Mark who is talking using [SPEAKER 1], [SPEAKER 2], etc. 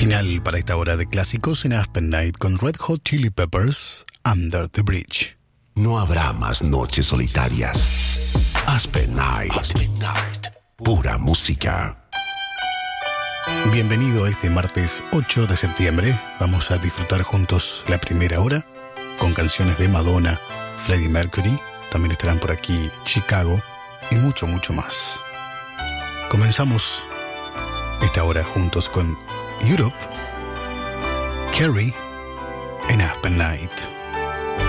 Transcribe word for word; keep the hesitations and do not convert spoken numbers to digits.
[SPEAKER 1] Final para esta hora de clásicos en Aspen Night con Red Hot Chili Peppers, Under the Bridge.
[SPEAKER 2] No habrá más noches solitarias. Aspen Night. Aspen Night. Pura música.
[SPEAKER 1] Bienvenido a este martes ocho de septiembre. Vamos a disfrutar juntos la primera hora con canciones de Madonna, Freddie Mercury. También estarán por aquí Chicago y mucho, mucho más. Comenzamos esta hora juntos con Europe, Carrie en Aspen Night.